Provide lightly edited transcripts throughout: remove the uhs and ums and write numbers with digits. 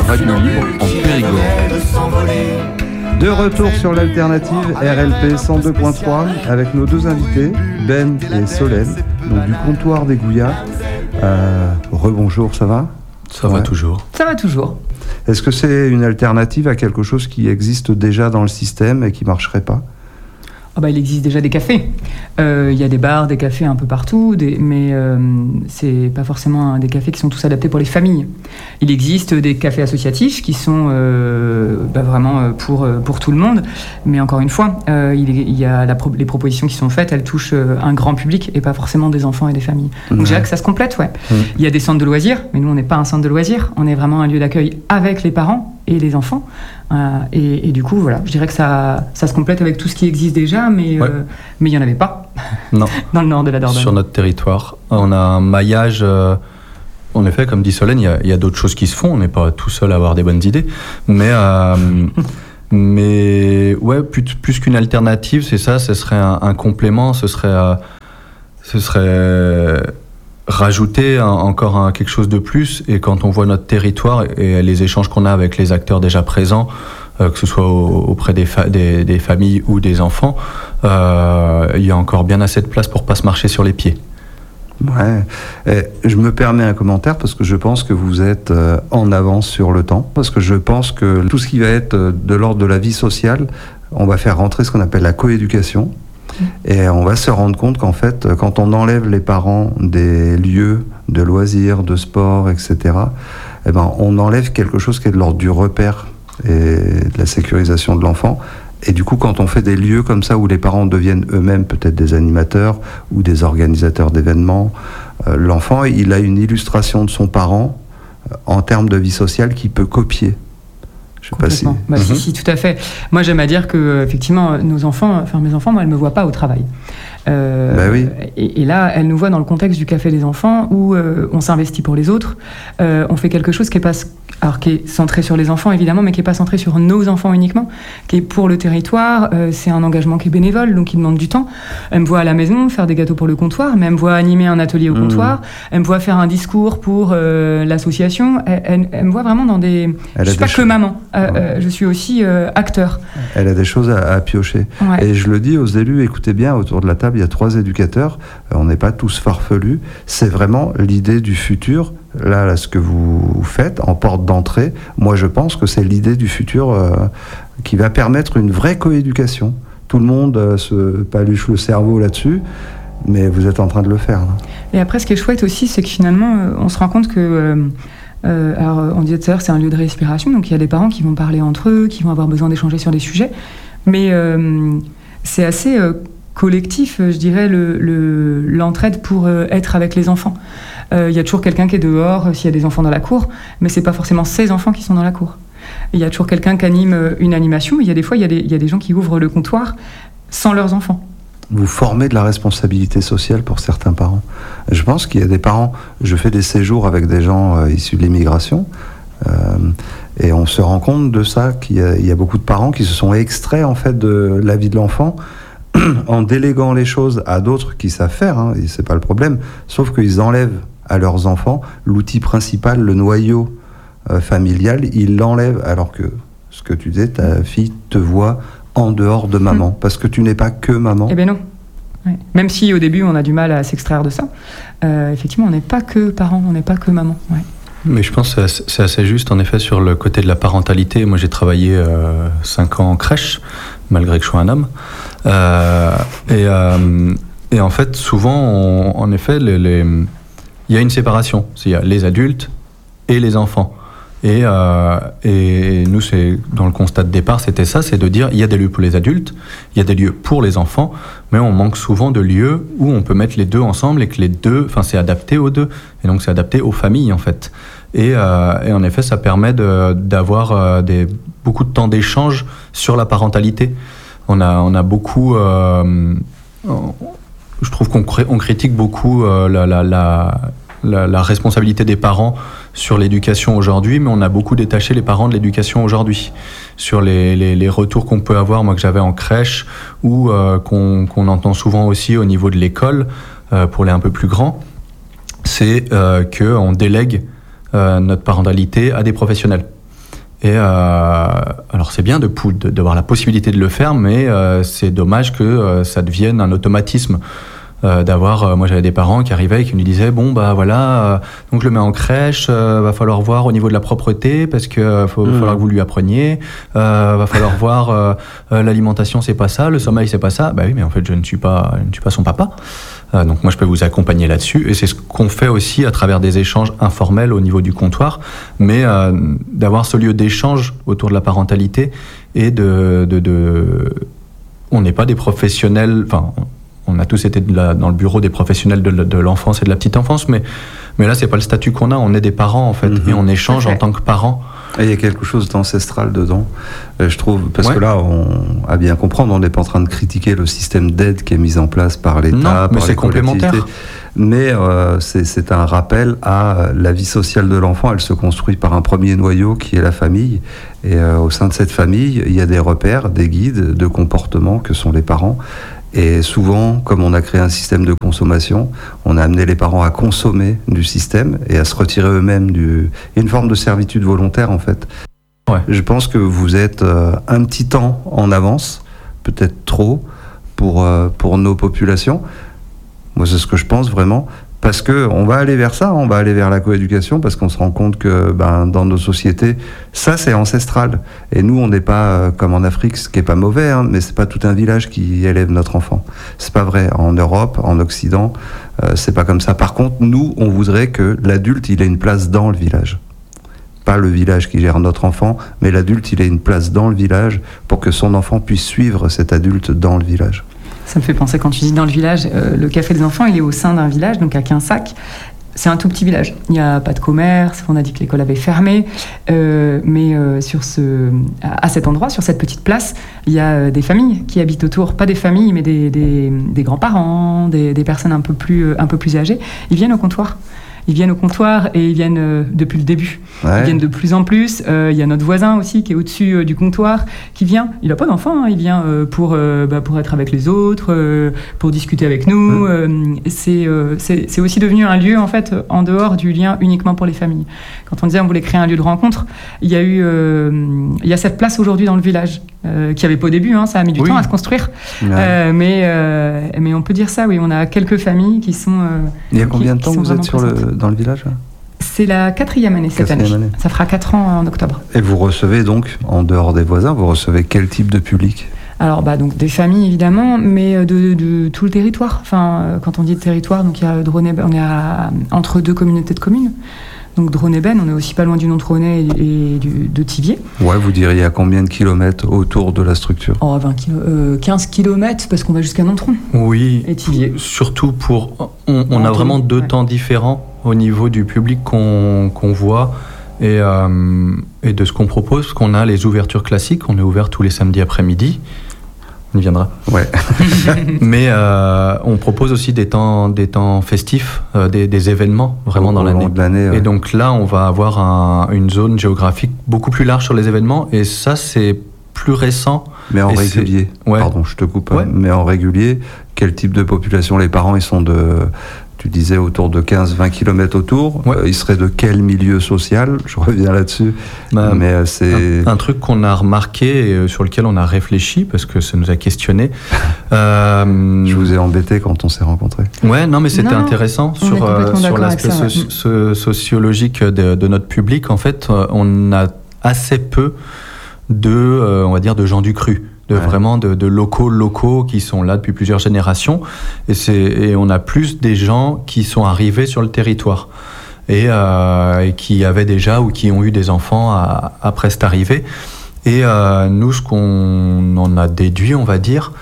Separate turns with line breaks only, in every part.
radio libre en Périgord.
De retour sur l'alternative RLP 102.3 avec nos deux invités, Ben et Solène, donc du comptoir des Gouillas. Rebonjour, ça va ?
Ça va toujours.
Ça va toujours.
Est-ce que c'est une alternative à quelque chose qui existe déjà dans le système et qui ne marcherait pas ?
Il existe déjà des cafés. Il y a des bars, des cafés un peu partout, mais c'est pas forcément des cafés qui sont tous adaptés pour les familles. Il existe des cafés associatifs qui sont vraiment pour tout le monde, mais encore une fois, il y a les propositions qui sont faites, elles touchent un grand public et pas forcément des enfants et des familles. Donc je dirais que ça se complète, ouais. Il y a des centres de loisirs, mais nous on n'est pas un centre de loisirs, on est vraiment un lieu d'accueil avec les parents et les enfants. Et du coup, voilà, je dirais que ça se complète avec tout ce qui existe déjà, mais il n'y en avait pas
non.
dans le nord de la Dordogne.
Sur notre territoire, on a un maillage. En effet, comme dit Solène, il y a d'autres choses qui se font. On n'est pas tout seul à avoir des bonnes idées. Mais ouais, plus qu'une alternative, c'est ça, ce serait un complément, ce serait rajouter encore quelque chose de plus. Et quand on voit notre territoire et les échanges qu'on a avec les acteurs déjà présents, que ce soit auprès des familles ou des enfants, il y a encore bien assez de place pour pas se marcher sur les pieds.
Ouais. Je me permets un commentaire parce que je pense que vous êtes en avance sur le temps, parce que je pense que tout ce qui va être de l'ordre de la vie sociale, on va faire rentrer ce qu'on appelle la coéducation. Et on va se rendre compte qu'en fait, quand on enlève les parents des lieux de loisirs, de sport, etc., on enlève quelque chose qui est de l'ordre du repère et de la sécurisation de l'enfant. Et du coup, quand on fait des lieux comme ça où les parents deviennent eux-mêmes peut-être des animateurs ou des organisateurs d'événements, l'enfant, il a une illustration de son parent en termes de vie sociale qu'il peut copier. Je sais pas si...
Si, tout à fait. Moi, j'aime à dire que, effectivement, mes enfants, moi, elles me voient pas au travail.
Oui.
Et là, elles nous voient dans le contexte du café des enfants où on s'investit pour les autres. On fait quelque chose qui est centré sur les enfants, évidemment, mais qui n'est pas centré sur nos enfants uniquement, qui est pour le territoire. C'est un engagement qui est bénévole, donc qui demande du temps. Elle me voit à la maison faire des gâteaux pour le comptoir, mais elle me voit animer un atelier au comptoir. Elle me voit faire un discours pour l'association. Elle me voit vraiment dans des... Je ne suis pas que maman. Je suis aussi acteur.
Elle a des choses à piocher. Ouais. Et je le dis aux élus, écoutez bien, autour de la table, il y a 3 éducateurs. On n'est pas tous farfelus. C'est vraiment l'idée du futur. Là, ce que vous faites en porte d'entrée, moi je pense que c'est l'idée du futur qui va permettre une vraie coéducation. Tout le monde se paluche le cerveau là-dessus, mais vous êtes en train de le faire. Là.
Et après, ce qui est chouette aussi, c'est que finalement, on se rend compte que... alors, on disait tout à l'heure, c'est un lieu de respiration, donc il y a des parents qui vont parler entre eux, qui vont avoir besoin d'échanger sur des sujets, mais c'est assez collectif, je dirais, l'entraide pour être avec les enfants. Il y a toujours quelqu'un qui est dehors s'il y a des enfants dans la cour, mais c'est pas forcément ces enfants qui sont dans la cour. Il y a toujours quelqu'un qui anime une animation, mais il y a des fois, il y a des gens qui ouvrent le comptoir sans leurs enfants.
Vous formez de la responsabilité sociale pour certains parents. Je pense qu'il y a des parents... Je fais des séjours avec des gens issus de l'immigration et on se rend compte de ça, qu'il y a beaucoup de parents qui se sont extraits en fait de la vie de l'enfant en déléguant les choses à d'autres qui savent faire, et c'est pas le problème, sauf qu'ils enlèvent à leurs enfants l'outil principal, le noyau familial, ils l'enlèvent, alors que ce que tu disais, ta fille te voit en dehors de maman, parce que tu n'es pas que maman.
Eh bien non. Ouais. Même si au début on a du mal à s'extraire de ça, effectivement on n'est pas que parents, on n'est pas que maman. Ouais.
Mais je pense que c'est assez juste en effet sur le côté de la parentalité. Moi j'ai travaillé 5 ans en crèche, malgré que je sois un homme. Et en fait souvent, en effet, il y a une séparation. Il y a les adultes et les enfants. Et nous, c'est dans le constat de départ, c'était ça, c'est de dire il y a des lieux pour les adultes, il y a des lieux pour les enfants, mais on manque souvent de lieux où on peut mettre les deux ensemble et que les deux, enfin c'est adapté aux deux, et donc c'est adapté aux familles en fait. Et en effet, ça permet d'avoir beaucoup de temps d'échange sur la parentalité. On a beaucoup, je trouve qu'on critique beaucoup la responsabilité des parents sur l'éducation aujourd'hui, mais on a beaucoup détaché les parents de l'éducation aujourd'hui. Sur les retours qu'on peut avoir, moi que j'avais en crèche, ou qu'on entend souvent aussi au niveau de l'école, pour les un peu plus grands, c'est qu'on délègue notre parentalité à des professionnels. Et alors c'est bien d'avoir la possibilité de le faire, mais c'est dommage que ça devienne un automatisme. Moi j'avais des parents qui arrivaient et qui nous disaient bon bah voilà, donc je le mets en crèche, va falloir voir au niveau de la propreté parce que falloir que vous lui appreniez, va falloir voir l'alimentation c'est pas ça, le sommeil c'est pas ça. Bah oui, mais en fait je ne suis pas son papa. Donc moi je peux vous accompagner là-dessus, et c'est ce qu'on fait aussi à travers des échanges informels au niveau du comptoir, mais d'avoir ce lieu d'échange autour de la parentalité et on n'est pas des professionnels, enfin on a tous été dans le bureau des professionnels de l'enfance et de la petite enfance, mais là c'est pas le statut qu'on a, on est des parents en fait, et on échange en tant que parents.
Et il y a quelque chose d'ancestral dedans, je trouve, parce que là, à bien comprendre, on n'est pas en train de critiquer le système d'aide qui est mis en place par l'État, par les collectivités. Mais c'est un rappel à la vie sociale de l'enfant. Elle se construit par un premier noyau qui est la famille. Et au sein de cette famille, il y a des repères, des guides de comportement que sont les parents. Et souvent, comme on a créé un système de consommation, on a amené les parents à consommer du système et à se retirer eux-mêmes Il y a une forme de servitude volontaire, en fait. Ouais. Je pense que vous êtes un petit temps en avance, peut-être trop, pour nos populations. Moi, c'est ce que je pense vraiment. Parce qu'on va aller vers ça, on va aller vers la coéducation, parce qu'on se rend compte que dans nos sociétés, ça c'est ancestral. Et nous, on n'est pas comme en Afrique, ce qui n'est pas mauvais, mais c'est pas tout un village qui élève notre enfant. C'est pas vrai. En Europe, en Occident, c'est pas comme ça. Par contre, nous, on voudrait que l'adulte, il ait une place dans le village. Pas le village qui gère notre enfant, mais l'adulte, il ait une place dans le village pour que son enfant puisse suivre cet adulte dans le village.
Ça me fait penser, quand tu dis dans le village, le café des enfants, il est au sein d'un village, donc à Quinsac. C'est un tout petit village. Il n'y a pas de commerce, on a dit que l'école avait fermé. Mais à cet endroit, sur cette petite place, il y a des familles qui habitent autour. Pas des familles, mais des grands-parents, des personnes un peu plus âgées. Ils viennent au comptoir. Ils viennent au comptoir et ils viennent depuis le début. Ouais. Ils viennent de plus en plus. Il y a notre voisin aussi qui est au-dessus du comptoir qui vient. Il n'a pas d'enfant, il vient pour être avec les autres, pour discuter avec nous. C'est aussi devenu un lieu en fait en dehors du lien uniquement pour les familles. Quand on disait on voulait créer un lieu de rencontre, il y a cette place aujourd'hui dans le village qui n'y avait pas au début. Ça a mis du temps à se construire. Ouais. Mais on peut dire ça, oui. On a quelques familles qui sont.
Il y a combien de temps que vous êtes dans le village là ?
C'est la 4e année cette année. Ça fera 4 ans en octobre.
Et vous recevez donc, en dehors des voisins, vous recevez quel type de public ?
Alors donc des familles évidemment, mais de tout le territoire. Enfin, quand on dit territoire, donc il y a Droneben, on est entre 2 communautés de communes. Donc Droneben, on est aussi pas loin du Nontronais et de Thiviers. Ouais,
vous diriez à combien de kilomètres autour de la structure ?
15 kilomètres, parce qu'on va jusqu'à Nontron.
Oui,
et Thiviers.
Surtout on a vraiment 2 temps différents au niveau du public qu'on voit et de ce qu'on propose, parce qu'on a les ouvertures classiques, on est ouvert tous les samedis après-midi. On y viendra.
Ouais.
Mais on propose aussi des temps festifs, des événements vraiment dans l'année.
Ouais.
Et donc là, on va avoir une zone géographique beaucoup plus large sur les événements. Et ça, c'est plus récent.
Mais en régulier. Ouais. Pardon, je te coupe. Ouais. Mais en régulier, quel type de population ? Les parents, ils sont tu disais autour de 15-20 km autour. Ouais. Ils seraient de quel milieu social ? Je reviens là-dessus. Mais c'est
un truc qu'on a remarqué et sur lequel on a réfléchi parce que ça nous a questionné.
Je vous ai embêté quand on s'est rencontrés.
Ouais, non, mais c'était intéressant sur l'aspect sociologique de notre public. En fait, on a assez peu on va dire, de gens du cru. Vraiment de locaux qui sont là depuis plusieurs générations, et on a plus des gens qui sont arrivés sur le territoire et qui avaient déjà ou qui ont eu des enfants après cette arrivée. Et nous, ce qu'on en a déduit, on va dire,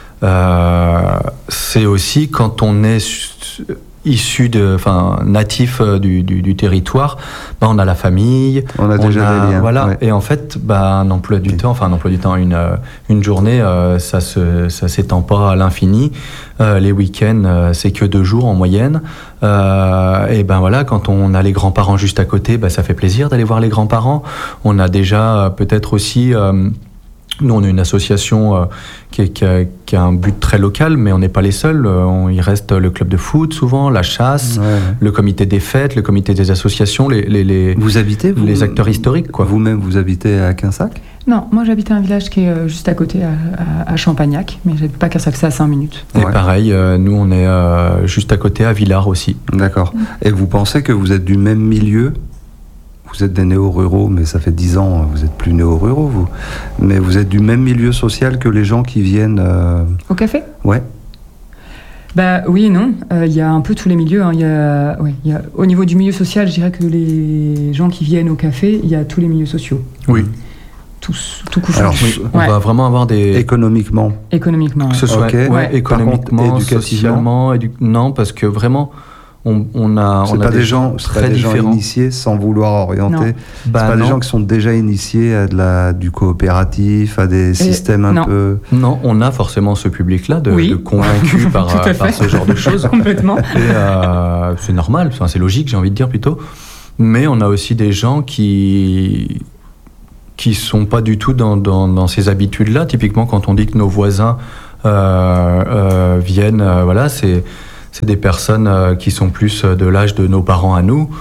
c'est aussi quand on est issu natif du territoire, on a la famille,
on a déjà des liens.
Voilà. Ouais. Et en fait, un emploi du temps, une journée, ça s'étend pas à l'infini. Les week-ends, c'est que 2 jours en moyenne. Et voilà, quand on a les grands-parents juste à côté, ça fait plaisir d'aller voir les grands-parents. On a déjà peut-être aussi Nous, on est une association qui a un but très local, mais on n'est pas les seuls. Il reste le club de foot, souvent, la chasse, le comité des fêtes, le comité des associations,
Vous habitez, vous,
les acteurs historiques, quoi.
Vous-même, vous habitez à Quinsac ?
Non, moi j'habitais un village qui est juste à côté, à Champagnac, mais j'habite pas qu'à ça, c'est à 5 minutes.
Et pareil, nous, on est juste à côté, à Villars aussi.
D'accord. Et vous pensez que vous êtes du même milieu ? Vous êtes des néo-ruraux, mais ça fait 10 ans, vous n'êtes plus néo-ruraux, vous. Mais vous êtes du même milieu social que les gens qui viennent...
Au café ?
Ouais.
Bah oui et non. Il y a un peu tous les milieux. Hein. Il y a, au niveau du milieu social, je dirais que les gens qui viennent au café, il y a tous les milieux sociaux.
Oui.
Tous, tout couche.
Alors,
oui, on va vraiment avoir des...
Économiquement.
Économiquement,
Que ce soit économiquement,
Par contre,
socialement... Non, parce que vraiment... On a
des gens initiés sans vouloir orienter. C'est pas des gens qui sont déjà initiés à du coopératif, à des systèmes un peu.
Non, on a forcément ce public-là de convaincus par ce genre de choses.
Complètement.
Et c'est normal, c'est logique, j'ai envie de dire plutôt. Mais on a aussi des gens qui sont pas du tout dans ces habitudes-là. Typiquement, quand on dit que nos voisins viennent, c'est des personnes qui sont plus de l'âge de nos parents à nous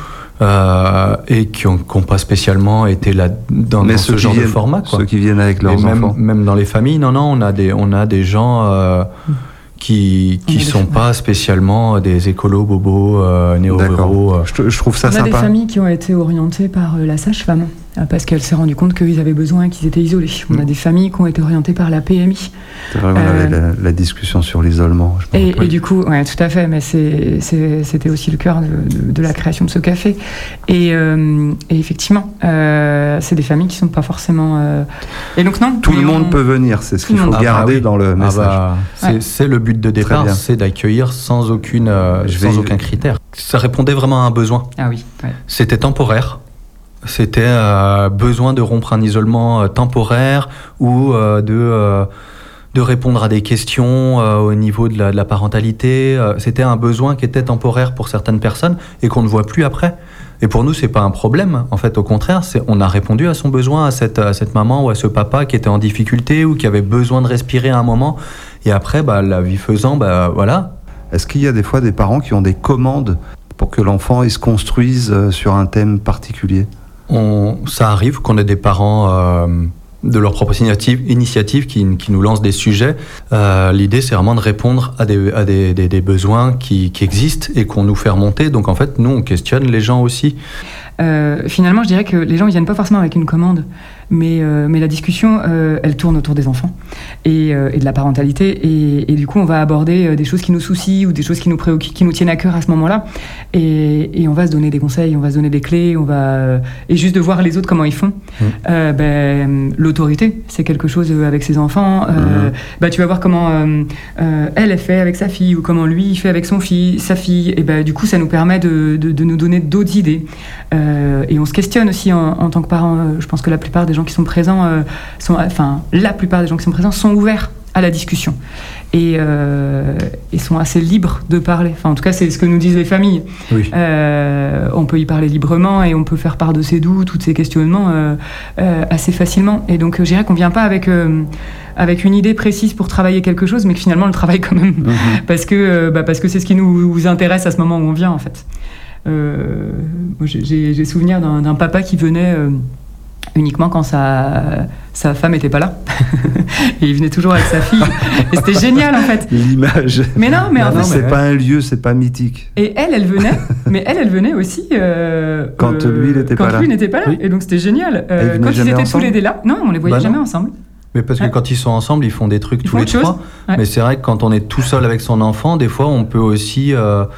et qui n'ont pas spécialement été là dans ce genre de format, quoi.
Ceux qui viennent avec leurs enfants.
Même dans les familles, non, on a des gens qui sont pas spécialement des écolos bobos néo-ruraux.
Je trouve ça sympa.
On a des familles qui ont été orientées par la sage-femme parce qu'elle s'est rendue compte qu'ils avaient besoin et qu'ils étaient isolés. On a des familles qui ont été orientées par la PMI.
C'est vrai, on avait la discussion sur l'isolement.
Et du coup, ouais, tout à fait, mais c'était aussi le cœur de la création de ce café. Et effectivement, c'est des familles qui sont pas forcément... Et donc non.
Tout le monde peut venir, c'est ce qu'il faut garder dans le message.
C'est le but de départ, c'est d'accueillir sans aucun critère. Ça répondait vraiment à un besoin.
Ah oui. Ouais.
C'était temporaire. C'était besoin de rompre un isolement temporaire ou de répondre à des questions au niveau de la parentalité. C'était un besoin qui était temporaire pour certaines personnes et qu'on ne voit plus après. Et pour nous, c'est pas un problème. En fait, au contraire, on a répondu à son besoin, à cette maman ou à ce papa qui était en difficulté ou qui avait besoin de respirer à un moment. Et après, la vie faisant, voilà.
Est-ce qu'il y a des fois des parents qui ont des commandes pour que l'enfant se construise sur un thème particulier ?
Ça arrive qu'on ait des parents de leur propre initiative qui nous lancent des sujets. L'idée, c'est vraiment de répondre à des besoins qui existent et qu'on nous fait remonter. Donc en fait, nous, on questionne les gens aussi.
Finalement, je dirais que les gens ne viennent pas forcément avec une commande, mais la discussion, elle tourne autour des enfants et de la parentalité. Et du coup, on va aborder des choses qui nous soucient ou des choses qui nous préoccupent, qui nous tiennent à cœur à ce moment-là. Et on va se donner des conseils, on va se donner des clés, et juste de voir les autres comment ils font. L'autorité, c'est quelque chose avec ses enfants. Tu vas voir comment elle fait avec sa fille ou comment lui il fait avec sa fille. Et du coup, ça nous permet de nous donner d'autres idées. Et on se questionne aussi en tant que parents. Je pense que la plupart des gens qui sont présents sont ouverts à la discussion et sont assez libres de parler. En tout cas, c'est ce que nous disent les familles.
Oui.
On peut y parler librement et on peut faire part de ses doutes, tous ces questionnements assez facilement. Et donc, je dirais qu'on ne vient pas avec une idée précise pour travailler quelque chose, mais que finalement, on le travaille quand même. Parce que c'est ce qui nous intéresse à ce moment où on vient, en fait. J'ai souvenir d'un papa qui venait uniquement quand sa femme n'était pas là et il venait toujours avec sa fille et c'était génial en fait.
L'image.
Mais non, mais en fait
c'est pas un lieu, c'est pas mythique.
Et elle venait aussi
quand lui n'était pas là.
Oui. Et donc c'était génial. Quand ils étaient tous les deux là, non, on les voyait jamais ensemble.
Mais parce que quand ils sont ensemble, ils font des trucs tous les trois. Ouais. Mais c'est vrai que quand on est tout seul avec son enfant, des fois on peut aussi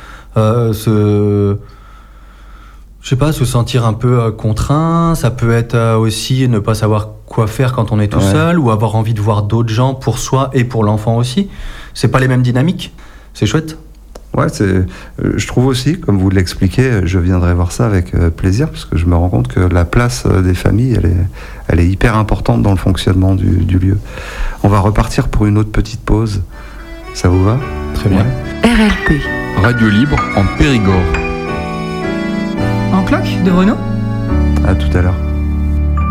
se sentir un peu contraint. Ça peut être aussi ne pas savoir quoi faire quand on est tout seul ou avoir envie de voir d'autres gens pour soi et pour l'enfant aussi. C'est pas les mêmes dynamiques. C'est chouette.
Ouais, je trouve aussi, comme vous l'expliquez, je viendrai voir ça avec plaisir parce que je me rends compte que la place des familles, elle est hyper importante dans le fonctionnement du lieu. On va repartir pour une autre petite pause. Ça vous va ?
Très bien.
RLP.
Radio Libre en Périgord.
En cloque de Renaud ?
À tout à l'heure.